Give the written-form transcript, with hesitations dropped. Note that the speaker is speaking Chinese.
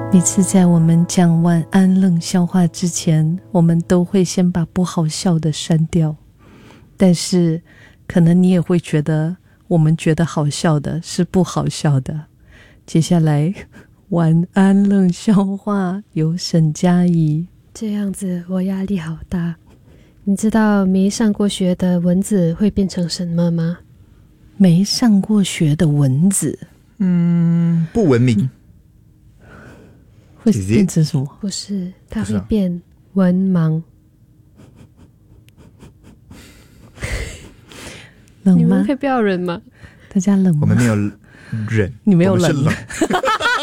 每次在我们讲晚安冷笑话之前，我们都会先把不好笑的删掉，但是可能你也会觉得我们觉得好笑的是不好笑的。接下来晚安冷笑话由沈佳宜。 这样子我压力好大。你知道没上过学的蚊子会变成什么吗？ 没上过学的蚊子不文明。 会变成什么？ 不是，它会变文盲。 冷吗？ 你们可以不要忍吗？ 大家冷吗？ 我们没有忍， 你没有冷。